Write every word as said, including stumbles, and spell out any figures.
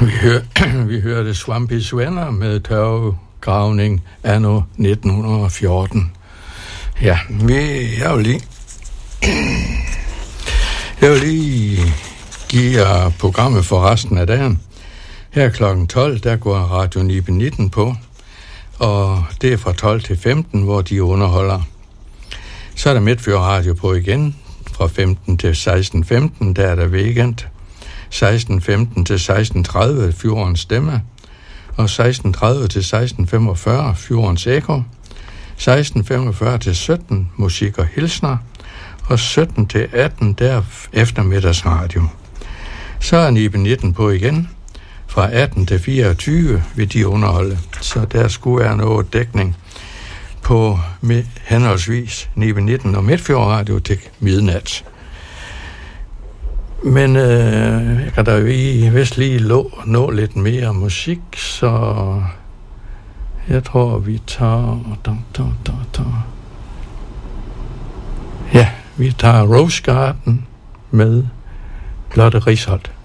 Vi, hør, vi hørte Swampys Venner med tørvegravning anno nitten fjorten. Ja, vi, jeg vil lige... Jeg vil lige give jer programmet for resten af dagen. Her klokken tolv, der går Radio Nibe nitten på, og det er fra tolv til femten, hvor de underholder. Så er der Midtfyr Radio på igen, fra femten til seksten femten, der er der weekend. seksten femten til seksten tredive, Fjordens Stemme, og seksten tredive til seksten femogfyrre, Fjordens Eko, seksten femogfyrre til sytten, Musik og Hilsner, og sytten til atten, der eftermiddagsradio. Så er Nibe nitten på igen, fra atten til fireogtyve vil de underholde, så der skulle være noget dækning på med henholdsvis Nibe nitten og Midtfyr Radio til midnat. Men øh, jeg kan da vist lige nå, nå lidt mere musik, så jeg tror, vi tager... Da, da, da, da. Ja, vi tager Rose Garden med Lotte Risholt.